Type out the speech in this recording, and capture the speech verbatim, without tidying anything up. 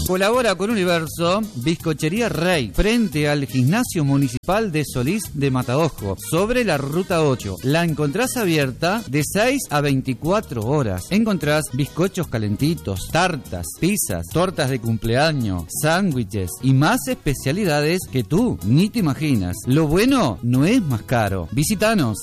Colabora con Universo Bizcochería Rey, frente al Gimnasio Municipal de Solís de Mataojo, sobre la Ruta ocho. La encontrás abierta de seis a veinticuatro horas. Encontrás bizcochos calentitos, tartas, pizzas, tortas de cumpleaños, sándwiches y más especialidades que tú ni te imaginas. Lo bueno no es más caro. Visítanos